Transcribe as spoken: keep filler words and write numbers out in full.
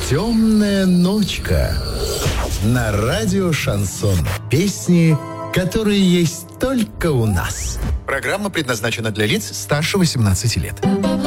Темная ночка. На радио «Шансон». Песни, которые есть только у нас. Программа предназначена для лиц старше восемнадцати лет.